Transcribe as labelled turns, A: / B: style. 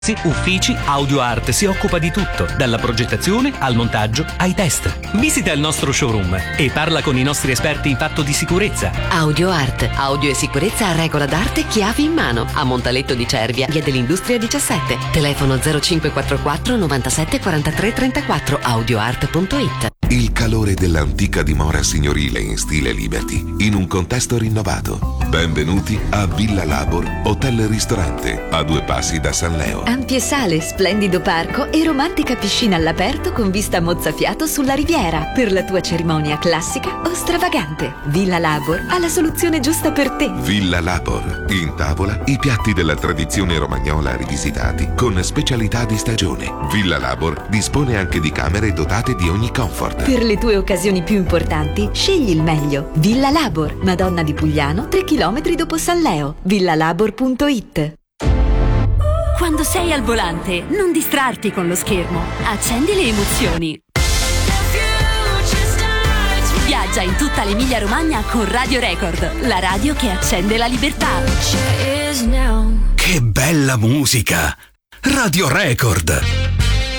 A: Uffici Audio Art si occupa di tutto, dalla progettazione al montaggio ai test. Visita il nostro showroom e parla con i nostri esperti in fatto di sicurezza.
B: Audio Art, audio e sicurezza a regola d'arte, chiavi in mano, a Montaletto di Cervia, via dell'Industria 17. Telefono 0544 97 43 34, audioart.it.
C: Il calore dell'antica dimora signorile in stile Liberty, in un contesto rinnovato. Benvenuti a Villa Labor Hotel e Ristorante, a 2 passi da San Leo.
D: Ampie sale, splendido parco e romantica piscina all'aperto con vista mozzafiato sulla riviera. Per la tua cerimonia classica o stravagante, Villa Labor ha la soluzione giusta per te.
C: Villa Labor, in tavola i piatti della tradizione romagnola rivisitati con specialità di stagione. Villa Labor dispone anche di camere dotate di ogni comfort.
D: Per le tue occasioni più importanti, scegli il meglio. Villa Labor, Madonna di Pugliano, 3 chilometri dopo San Leo. villalabor.it.
E: Quando sei al volante, non distrarti con lo schermo. Accendi le emozioni. Viaggia in tutta l'Emilia Romagna con Radio Record, la radio che accende la libertà.
F: Che bella musica! Radio Record.